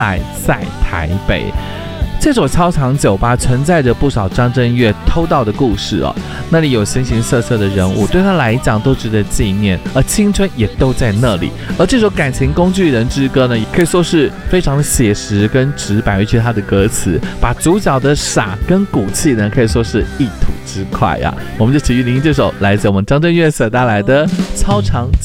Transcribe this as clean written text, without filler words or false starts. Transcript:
爱在台北。这所操场酒吧存在着不少张震岳偷盗的故事哦，那里有形形色色的人物，对他来讲都值得纪念，而青春也都在那里。而这首感情工具人之歌呢，也可以说是非常的写实跟直白，尤其他的歌词把主角的傻跟骨气呢，可以说是一吐之快啊。我们就继续聆听这首来自我们张震岳所带来的操场